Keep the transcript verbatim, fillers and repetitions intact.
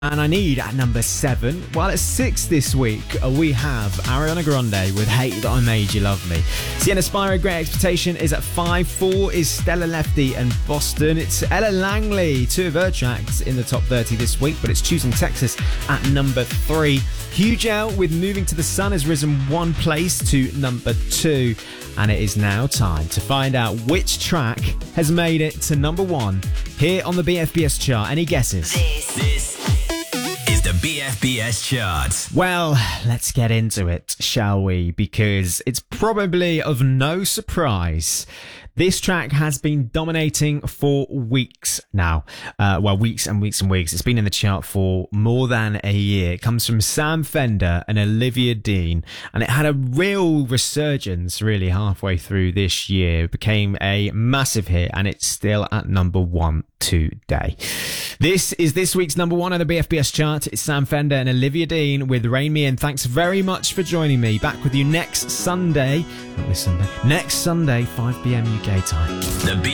And I need at number seven. Well, at six this week, uh, we have Ariana Grande with Hate That I Made You Love Me. Sienna Spiro, Great Expectation is at five. Four is Stella Lefty and Boston. It's Ella Langley, two of her tracks in the top thirty this week, but it's Choosing Texas at number three. Huge L with Moving to the Sun has risen one place to number two. And it is now time to find out which track has made it to number one here on the B F B S chart. Any guesses? This, this is the B F B S chart. Well, let's get into it, shall we? Because it's probably of no surprise. This track has been dominating for weeks now. Uh, well, weeks and weeks and weeks. It's been in the chart for more than a year. It comes from Sam Fender and Olivia Dean, and it had a real resurgence really halfway through this year. It became a massive hit, and it's still at number one today. This is this week's number one on the B F B S chart. It's Sam Fender and Olivia Dean with Rain Me In. Thanks very much for joining me. Back with you next Sunday. Not this Sunday. Next Sunday, five p.m. U K time. The B-